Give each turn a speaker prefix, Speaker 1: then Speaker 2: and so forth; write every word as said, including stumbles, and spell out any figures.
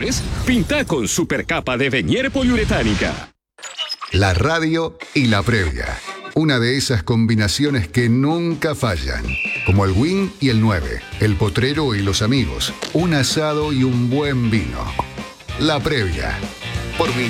Speaker 1: exteriores? Pinta con supercapa de Venier poliuretánica.
Speaker 2: La radio y la previa. Una de esas combinaciones que nunca fallan. Como el Win y el nueve, el potrero y los amigos, un asado y un buen vino. La previa. Por mi